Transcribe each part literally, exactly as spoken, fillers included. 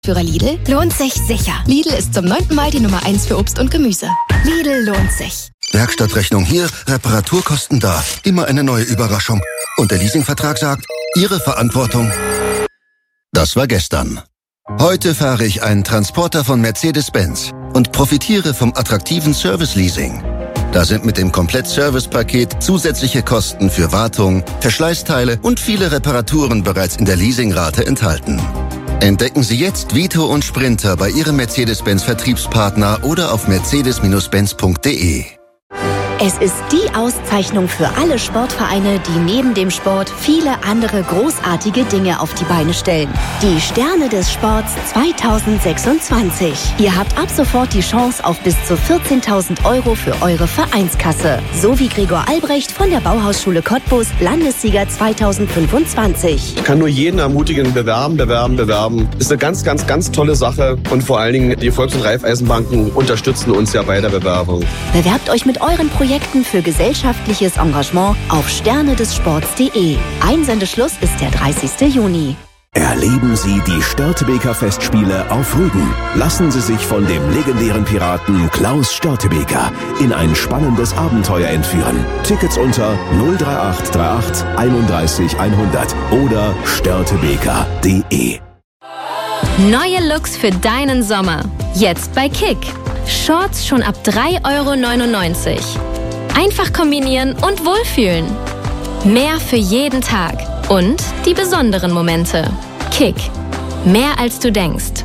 Für Lidl lohnt sich sicher. Lidl ist zum neunten Mal die Nummer eins für Obst und Gemüse. Lidl lohnt sich. Werkstattrechnung hier, Reparaturkosten da. Immer eine neue Überraschung. Und der Leasingvertrag sagt, Ihre Verantwortung. Das war gestern. Heute fahre ich einen Transporter von Mercedes-Benz und profitiere vom attraktiven Service-Leasing. Da sind mit dem Komplett-Service-Paket zusätzliche Kosten für Wartung, Verschleißteile und viele Reparaturen bereits in der Leasingrate enthalten. Entdecken Sie jetzt Vito und Sprinter bei Ihrem Mercedes-Benz-Vertriebspartner oder auf mercedes Benz punkt de. Es ist die Auszeichnung für alle Sportvereine, die neben dem Sport viele andere großartige Dinge auf die Beine stellen. Die Sterne des Sports zweitausendsechsundzwanzig. Ihr habt ab sofort die Chance auf bis zu vierzehntausend Euro für eure Vereinskasse. So wie Gregor Albrecht von der Bauhausschule Cottbus, Landessieger zweitausendfünfundzwanzig. Ich kann nur jeden ermutigen, bewerben, bewerben, bewerben. Ist eine ganz, ganz, ganz tolle Sache. Und vor allen Dingen, die Volks- und Raiffeisenbanken unterstützen uns ja bei der Bewerbung. Bewerbt euch mit euren Projekten für gesellschaftliches Engagement auf sterne des sports punkt de. Einsendeschluss ist der dreißigster Juni. Erleben Sie die Störtebeker Festspiele auf Rügen. Lassen Sie sich von dem legendären Piraten Klaus Störtebeker in ein spannendes Abenteuer entführen. Tickets unter null drei acht drei acht einunddreißig hundert oder störtebeker punkt de. Neue Looks für deinen Sommer. Jetzt bei Kick. Shorts schon ab drei Euro neunundneunzig. Einfach kombinieren und wohlfühlen. Mehr für jeden Tag. Und die besonderen Momente. Kick. Mehr als du denkst.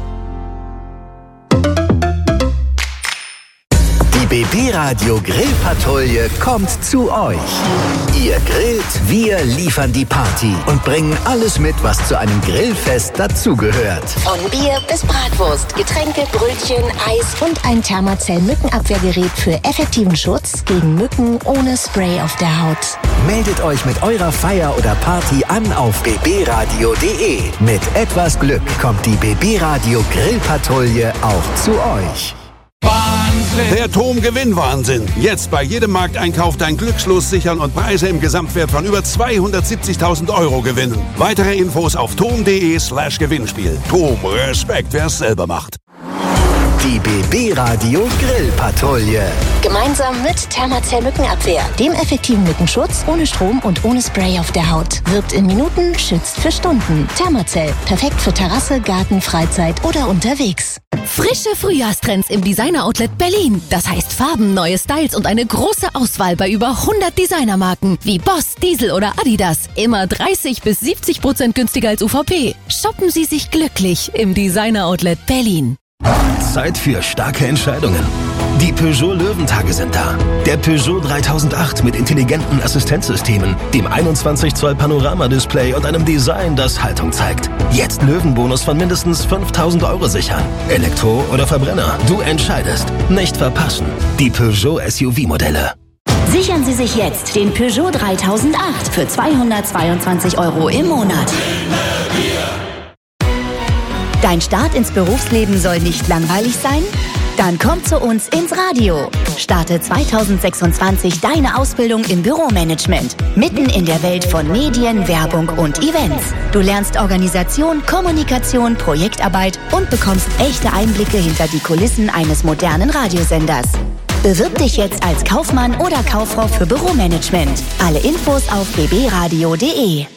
Die B B Radio Grillpatrouille kommt zu euch. Ihr grillt, wir liefern die Party und bringen alles mit, was zu einem Grillfest dazugehört. Von Bier bis Bratwurst, Getränke, Brötchen, Eis und ein Thermacell-Mückenabwehrgerät für effektiven Schutz gegen Mücken ohne Spray auf der Haut. Meldet euch mit eurer Feier oder Party an auf b b radio punkt de. Mit etwas Glück kommt die B B Radio Grillpatrouille auch zu euch. Der Tom-Gewinn-Wahnsinn. Jetzt bei jedem Markteinkauf dein Glückslos sichern und Preise im Gesamtwert von über zweihundertsiebzigtausend Euro gewinnen. Weitere Infos auf tom punkt de slash Gewinnspiel. Tom, Respekt, wer es selber macht. Die B B Radio Grillpatrouille. Gemeinsam mit Thermacell Mückenabwehr, dem effektiven Mückenschutz ohne Strom und ohne Spray auf der Haut. Wirkt in Minuten, schützt für Stunden. Thermacell, perfekt für Terrasse, Garten, Freizeit oder unterwegs. Frische Frühjahrstrends im Designer-Outlet Berlin. Das heißt Farben, neue Styles und eine große Auswahl bei über hundert Designermarken wie Boss, Diesel oder Adidas. Immer dreißig bis siebzig Prozent günstiger als U V P. Shoppen Sie sich glücklich im Designer-Outlet Berlin. Zeit für starke Entscheidungen. Die Peugeot Löwentage sind da. Der Peugeot dreitausendacht mit intelligenten Assistenzsystemen, dem einundzwanzig Zoll Panorama-Display und einem Design, das Haltung zeigt. Jetzt Löwenbonus von mindestens fünftausend Euro sichern. Elektro oder Verbrenner, du entscheidest. Nicht verpassen. Die Peugeot S U V-Modelle. Sichern Sie sich jetzt den Peugeot dreitausendacht für zweihundertzweiundzwanzig Euro im Monat. Dein Start ins Berufsleben soll nicht langweilig sein? Dann komm zu uns ins Radio. Starte zweitausendsechsundzwanzig deine Ausbildung im Büromanagement. Mitten in der Welt von Medien, Werbung und Events. Du lernst Organisation, Kommunikation, Projektarbeit und bekommst echte Einblicke hinter die Kulissen eines modernen Radiosenders. Bewirb dich jetzt als Kaufmann oder Kauffrau für Büromanagement. Alle Infos auf b b radio punkt de.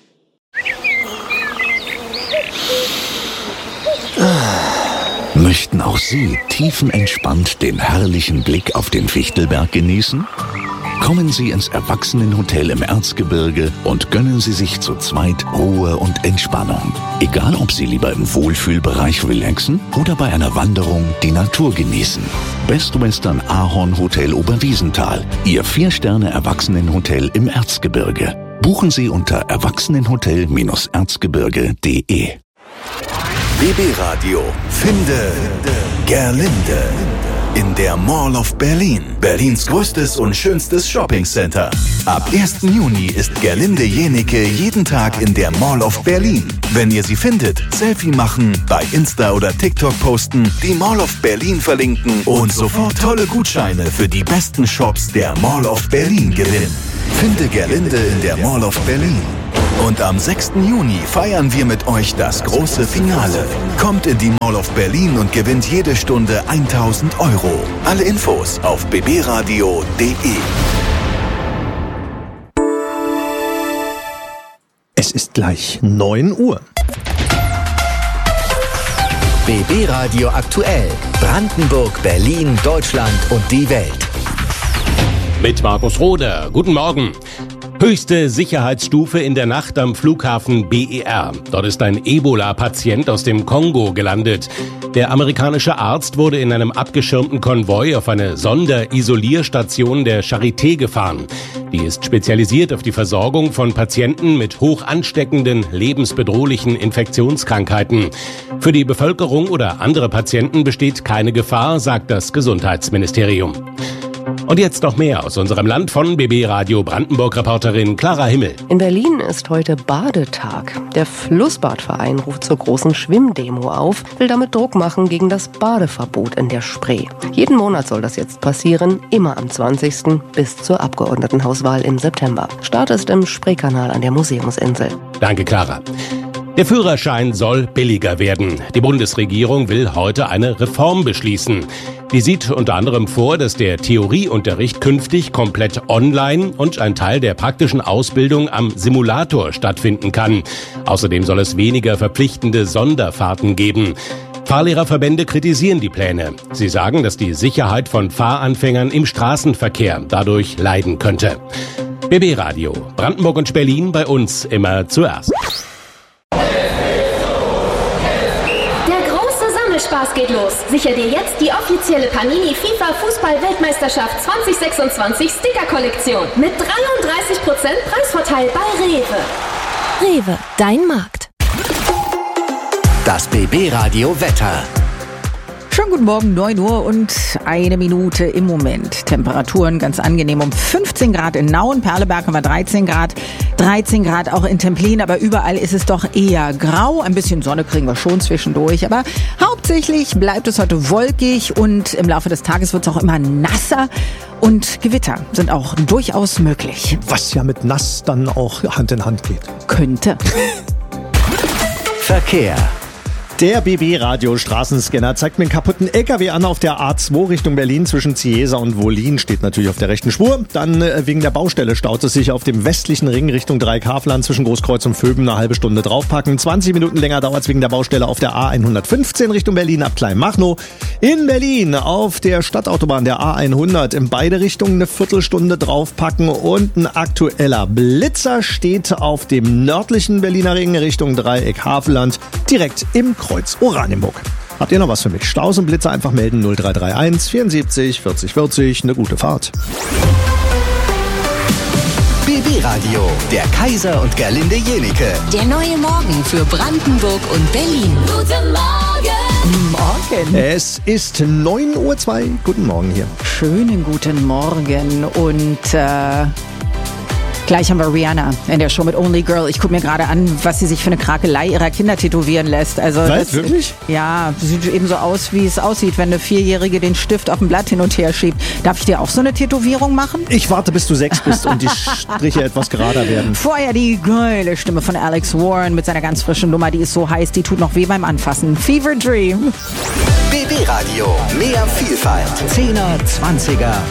Möchten auch Sie tiefenentspannt den herrlichen Blick auf den Fichtelberg genießen? Kommen Sie ins Erwachsenenhotel im Erzgebirge und gönnen Sie sich zu zweit Ruhe und Entspannung. Egal, ob Sie lieber im Wohlfühlbereich relaxen oder bei einer Wanderung die Natur genießen. Best Western Ahorn Hotel Oberwiesenthal, Ihr Vier-Sterne-Erwachsenenhotel im Erzgebirge. Buchen Sie unter erwachsenenhotel erzgebirge punkt de. B B Radio Finde Gerlinde. In der Mall of Berlin. Berlins größtes und schönstes Shoppingcenter. Ab ersten Juni ist Gerlinde Jenike jeden Tag in der Mall of Berlin. Wenn ihr sie findet, Selfie machen, bei Insta oder TikTok posten, die Mall of Berlin verlinken und sofort tolle Gutscheine für die besten Shops der Mall of Berlin gewinnen. Finde Gerlinde in der Mall of Berlin. Und am sechsten Juni feiern wir mit euch das große Finale. Kommt in die Mall of Berlin und gewinnt jede Stunde tausend Euro. Alle Infos auf b b radio punkt d e. Es ist gleich neun Uhr. B B Radio aktuell. Brandenburg, Berlin, Deutschland und die Welt. Mit Markus Roder. Guten Morgen. Höchste Sicherheitsstufe in der Nacht am Flughafen B E R. Dort ist ein Ebola-Patient aus dem Kongo gelandet. Der amerikanische Arzt wurde in einem abgeschirmten Konvoi auf eine Sonderisolierstation der Charité gefahren. Die ist spezialisiert auf die Versorgung von Patienten mit hoch ansteckenden, lebensbedrohlichen Infektionskrankheiten. Für die Bevölkerung oder andere Patienten besteht keine Gefahr, sagt das Gesundheitsministerium. Und jetzt noch mehr aus unserem Land von B B Radio Brandenburg-Reporterin Clara Himmel. In Berlin ist heute Badetag. Der Flussbadverein ruft zur großen Schwimmdemo auf, will damit Druck machen gegen das Badeverbot in der Spree. Jeden Monat soll das jetzt passieren, immer am zwanzigsten bis zur Abgeordnetenhauswahl im September. Start ist im Spreekanal an der Museumsinsel. Danke, Clara. Der Führerschein soll billiger werden. Die Bundesregierung will heute eine Reform beschließen. Die sieht unter anderem vor, dass der Theorieunterricht künftig komplett online und ein Teil der praktischen Ausbildung am Simulator stattfinden kann. Außerdem soll es weniger verpflichtende Sonderfahrten geben. Fahrlehrerverbände kritisieren die Pläne. Sie sagen, dass die Sicherheit von Fahranfängern im Straßenverkehr dadurch leiden könnte. B B Radio, Brandenburg und Berlin, bei uns immer zuerst. Spaß geht los. Sicher dir jetzt die offizielle Panini FIFA Fußball-Weltmeisterschaft zwanzig sechsundzwanzig Sticker-Kollektion mit dreiunddreißig Prozent Preisvorteil bei Rewe. Rewe, dein Markt. Das B B Radio Wetter. Schönen guten Morgen, neun Uhr und eine Minute im Moment. Temperaturen ganz angenehm um fünfzehn Grad in Nauen, Perleberg haben wir dreizehn Grad, dreizehn Grad auch in Templin, aber überall ist es doch eher grau. Ein bisschen Sonne kriegen wir schon zwischendurch, aber hauptsächlich bleibt es heute wolkig und im Laufe des Tages wird es auch immer nasser und Gewitter sind auch durchaus möglich. Was ja mit nass dann auch Hand in Hand geht. Könnte. Verkehr. Der B B-Radio-Straßenscanner zeigt mir einen kaputten L K W an auf der A zwei Richtung Berlin zwischen Ziesa und Wollin. Steht natürlich auf der rechten Spur. Dann äh, wegen der Baustelle staut es sich auf dem westlichen Ring Richtung Dreieckhavelland zwischen Großkreuz und Vöben eine halbe Stunde draufpacken. zwanzig Minuten länger dauert es wegen der Baustelle auf der A hundertfünfzehn Richtung Berlin ab Kleinmachnow. In Berlin auf der Stadtautobahn der A hundert in beide Richtungen eine Viertelstunde draufpacken. Und ein aktueller Blitzer steht auf dem nördlichen Berliner Ring Richtung Dreieckhavelland direkt im Kreuz Oranienburg. Habt ihr noch was für mich? Staus und Blitzer einfach melden null drei drei eins vierundsiebzig vierzig vierzig. Eine gute Fahrt. B B Radio, der Kaiser und Gerlinde Jenike. Der neue Morgen für Brandenburg und Berlin. Guten Morgen. Morgen. Es ist neun Uhr zwei. Guten Morgen hier. Schönen guten Morgen und äh, gleich haben wir Rihanna in der Show mit Only Girl. Ich gucke mir gerade an, was sie sich für eine Krakelei ihrer Kinder tätowieren lässt. Also Was, das, wirklich? Ja, sieht eben so aus, wie es aussieht, wenn eine Vierjährige den Stift auf dem Blatt hin und her schiebt. Darf ich dir auch so eine Tätowierung machen? Ich warte, bis du sechs bist und die Striche etwas gerader werden. Vorher die geile Stimme von Alex Warren mit seiner ganz frischen Nummer. Die ist so heiß, die tut noch weh beim Anfassen. Fever Dream. B B Radio, mehr Vielfalt. Zehner, Zwanziger